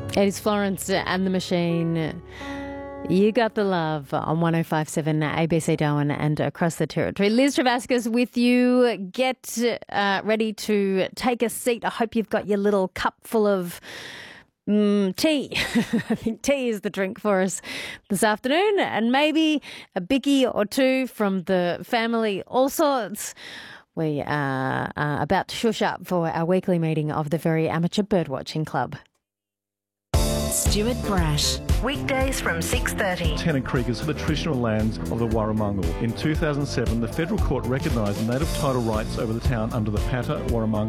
It is Florence and the Machine. You got the love on 105.7 ABC Darwin and across the territory. Liz Travascus with you. Get ready to take a seat. I hope you've got your little cup full of tea. I think tea is the drink for us this afternoon, and maybe a bicky or two from the family, all sorts. We are about to shush up for our weekly meeting of the Very Amateur Birdwatching Club. Stuart Brash. Weekdays from 6:30. Tennant Creek is the traditional lands of the Warramungal. In 2007, the federal court recognised native title rights over the town under the Pata Warramungal